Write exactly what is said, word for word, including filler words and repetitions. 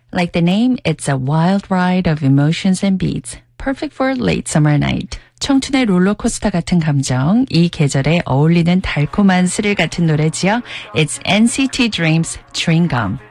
Like the name, it's a wild ride of emotions and beats. Perfect for a late summer night. 청춘의 롤러코스터 같은 감정, 이 계절에 어울리는 달콤한 스릴 같은 노래지요. It's 엔시티 Dream's Chewing Gum.